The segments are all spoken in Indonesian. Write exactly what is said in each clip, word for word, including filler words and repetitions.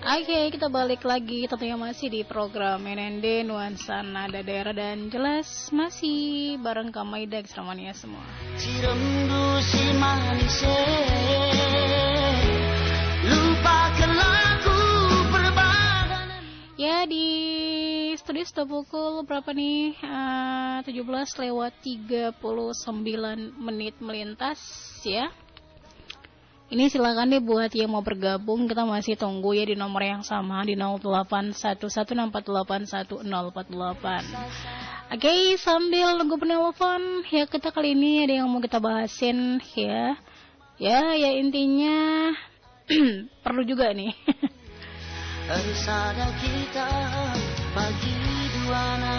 Oke, kita balik lagi tentunya masih di program N N D Nuansa Nada Daerah dan jelas masih bareng Kamaida Ekstramania semua. Ya, di studio sudah pukul berapa nih? Uh, tujuh belas lewat tiga puluh sembilan menit melintas ya. Ini silakan deh buat yang mau bergabung, kita masih tunggu ya di nomor yang sama di nol delapan satu satu enam empat delapan satu nol empat delapan. Oke, okay, sambil nunggu penelpon ya, kita kali ini ada yang mau kita bahasin ya. Ya, ya intinya perlu juga nih. Harus ada kita bagi duana.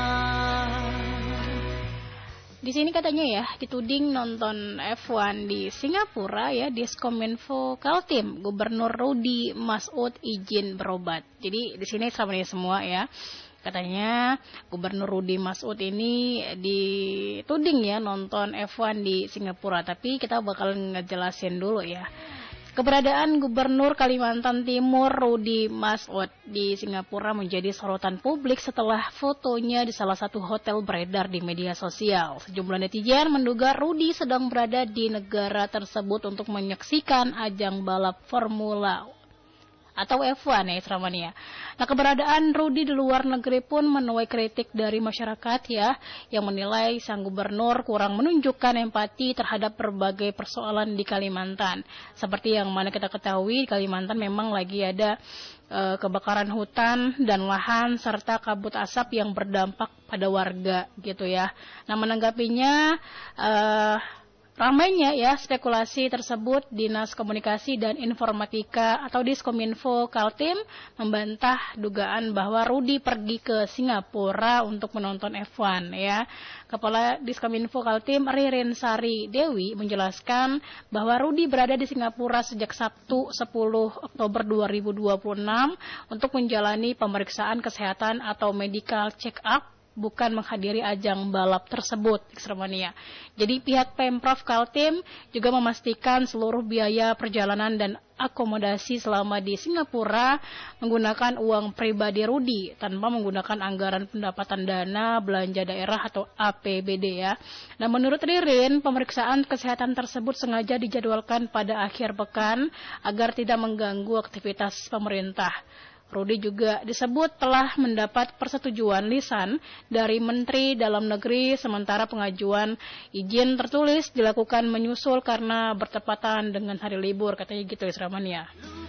Di sini katanya ya, dituding nonton F satu di Singapura ya, Diskominfo Kaltim, Gubernur Rudi Masud izin berobat. Jadi di sini sama semua ya. Katanya Gubernur Rudi Masud ini dituding ya nonton F satu di Singapura, tapi kita bakal ngejelasin dulu ya. Keberadaan Gubernur Kalimantan Timur Rudi Masud di Singapura menjadi sorotan publik setelah fotonya di salah satu hotel beredar di media sosial. Sejumlah netizen menduga Rudi sedang berada di negara tersebut untuk menyaksikan ajang balap Formula atau F satu ya Ekstramania. Nah, keberadaan Rudi di luar negeri pun menuai kritik dari masyarakat ya, yang menilai sang gubernur kurang menunjukkan empati terhadap berbagai persoalan di Kalimantan. Seperti yang mana kita ketahui, di Kalimantan memang lagi ada e, kebakaran hutan dan lahan serta kabut asap yang berdampak pada warga gitu ya. Nah, menanggapinya e, ramainya ya spekulasi tersebut, Dinas Komunikasi dan Informatika atau Diskominfo Kaltim membantah dugaan bahwa Rudi pergi ke Singapura untuk menonton F satu ya. Kepala Diskominfo Kaltim Ririn Sari Dewi menjelaskan bahwa Rudi berada di Singapura sejak Sabtu sepuluh Oktober dua ribu dua puluh enam untuk menjalani pemeriksaan kesehatan atau medical check up, bukan menghadiri ajang balap tersebut, Ekstramania. Jadi pihak Pemprov Kaltim juga memastikan seluruh biaya perjalanan dan akomodasi selama di Singapura menggunakan uang pribadi Rudi tanpa menggunakan anggaran pendapatan dana belanja daerah atau A P B D ya. Nah, menurut Ririn, pemeriksaan kesehatan tersebut sengaja dijadwalkan pada akhir pekan agar tidak mengganggu aktivitas pemerintah. Rudi juga disebut telah mendapat persetujuan lisan dari Menteri Dalam Negeri, sementara pengajuan izin tertulis dilakukan menyusul karena bertepatan dengan hari libur, katanya gitu Ekstramania.